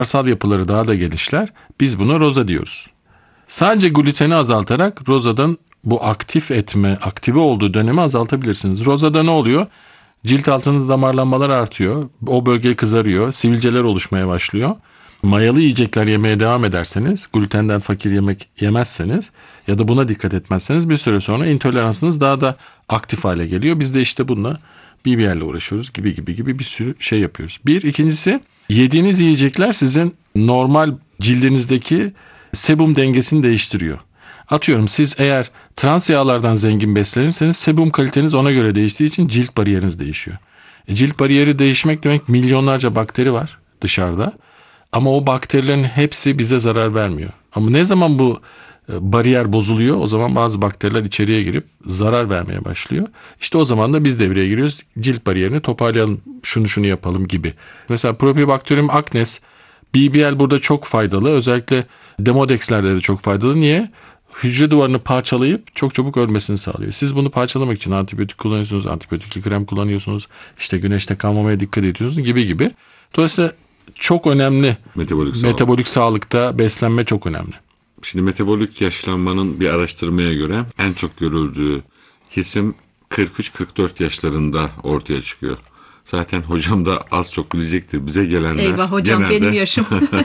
Bağırsal yapıları daha da genişler. Biz buna roza diyoruz. Sadece gluteni azaltarak rozadan bu aktive olduğu dönemi azaltabilirsiniz. Rozada ne oluyor? Cilt altında damarlanmalar artıyor. O bölge kızarıyor. Sivilceler oluşmaya başlıyor. Mayalı yiyecekler yemeye devam ederseniz, glutenden fakir yemek yemezseniz ya da buna dikkat etmezseniz bir süre sonra intoleransınız daha da aktif hale geliyor. Biz de işte bununla BBL'le uğraşıyoruz gibi bir sürü şey yapıyoruz. İkincisi yediğiniz yiyecekler sizin normal cildinizdeki sebum dengesini değiştiriyor. Atıyorum siz eğer trans yağlardan zengin beslenirseniz sebum kaliteniz ona göre değiştiği için cilt bariyeriniz değişiyor. Cilt bariyeri değişmek demek milyonlarca bakteri var dışarıda. Ama o bakterilerin hepsi bize zarar vermiyor. Ama ne zaman bu bariyer bozuluyor o zaman bazı bakteriler içeriye girip zarar vermeye başlıyor. İşte o zaman da biz devreye giriyoruz. Cilt bariyerini toparlayalım, şunu yapalım gibi. Mesela Propionibacterium acnes, BBL burada çok faydalı. Özellikle Demodex'lerde de çok faydalı. Niye? Hücre duvarını parçalayıp çok çabuk ölmesini sağlıyor. Siz bunu parçalamak için antibiyotik kullanıyorsunuz, antibiyotikli krem kullanıyorsunuz, işte güneşte kalmamaya dikkat ediyorsunuz gibi. Dolayısıyla çok önemli. Metabolik sağlıkta beslenme çok önemli. Şimdi metabolik yaşlanmanın bir araştırmaya göre en çok görüldüğü kesim 43-44 yaşlarında ortaya çıkıyor. Zaten hocam da az çok bilecektir. Bize gelenler Eyvah hocam genelde benim yaşım.